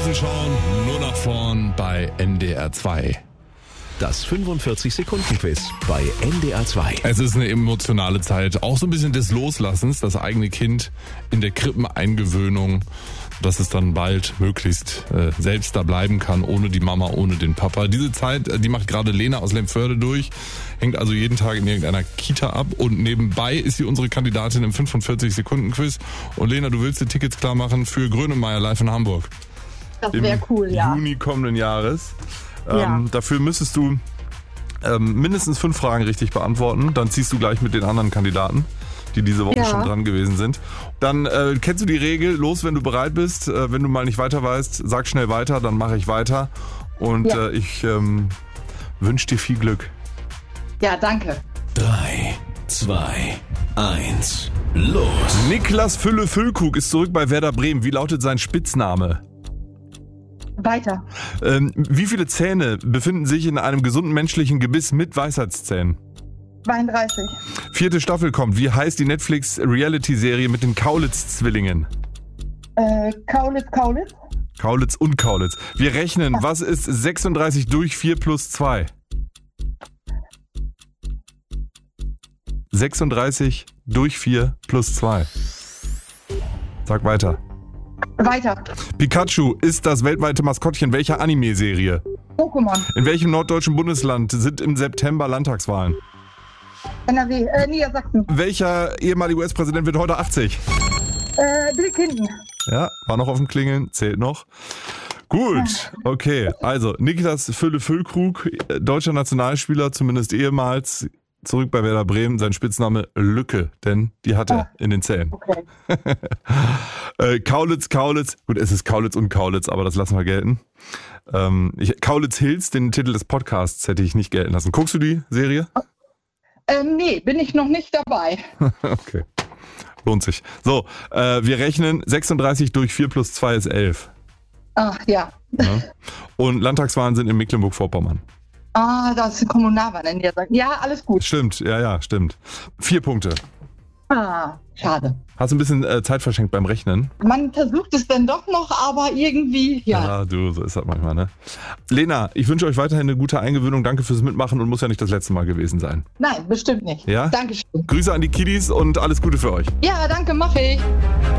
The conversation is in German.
müssen schauen, nur nach vorn bei NDR 2. Das 45-Sekunden-Quiz bei NDR 2. Es ist eine emotionale Zeit, auch so ein bisschen des Loslassens, das eigene Kind in der Krippeneingewöhnung, dass es dann bald möglichst selbst da bleiben kann, ohne die Mama, ohne den Papa. Diese Zeit, die macht gerade Lena aus Lemförde durch, hängt also jeden Tag in irgendeiner Kita ab und nebenbei ist sie unsere Kandidatin im 45-Sekunden-Quiz. Und Lena, du willst die Tickets klar machen für Grönemeyer live in Hamburg. Das wäre cool, ja. Im Juni kommenden Jahres. Ja. Dafür müsstest du mindestens 5 Fragen richtig beantworten. Dann ziehst du gleich mit den anderen Kandidaten, die diese Woche schon dran gewesen sind. Dann kennst du die Regel, los, wenn du bereit bist. Wenn du mal nicht weiter weißt, sag schnell weiter, dann mache ich weiter. Und ich wünsche dir viel Glück. Ja, danke. 3, 2, 1, los. Niklas Füllkrug ist zurück bei Werder Bremen. Wie lautet sein Spitzname? Weiter. Wie viele Zähne befinden sich in einem gesunden menschlichen Gebiss mit Weisheitszähnen? 32. 4. Staffel kommt. Wie heißt die Netflix-Reality-Serie mit den Kaulitz-Zwillingen? Kaulitz. Kaulitz und Kaulitz. Wir rechnen. Was ist 36 durch 4 plus 2? 36 durch 4 plus 2. Sag weiter. Weiter. Pikachu ist das weltweite Maskottchen welcher Anime-Serie? Pokémon. In welchem norddeutschen Bundesland sind im September Landtagswahlen? NRW. Niedersachsen. Welcher ehemalige US-Präsident wird heute 80? Bill Clinton. Ja, war noch auf dem Klingeln, zählt noch. Gut, okay. Also, Niklas Füllkrug, deutscher Nationalspieler, zumindest ehemals, zurück bei Werder Bremen, sein Spitzname Lücke, denn die hat er in den Zähnen. Okay. Kaulitz, gut, es ist Kaulitz und Kaulitz, aber das lassen wir gelten. Kaulitz Hills, den Titel des Podcasts hätte ich nicht gelten lassen. Guckst du die Serie? Nee, bin ich noch nicht dabei. Okay, lohnt sich. So, wir rechnen 36 durch 4 plus 2 ist 11. Ach, ja. Und Landtagswahlen sind in Mecklenburg-Vorpommern. Das ist Kommunalwahl in Niedersachsen. Ja, alles gut. Stimmt, ja, stimmt. 4 Punkte. Schade. Hast du ein bisschen Zeit verschenkt beim Rechnen? Man versucht es dann doch noch, aber irgendwie, Ja, du, so ist das manchmal, ne? Lena, ich wünsche euch weiterhin eine gute Eingewöhnung. Danke fürs Mitmachen und muss ja nicht das letzte Mal gewesen sein. Nein, bestimmt nicht. Ja? Dankeschön. Grüße an die Kiddies und alles Gute für euch. Ja, danke, mache ich.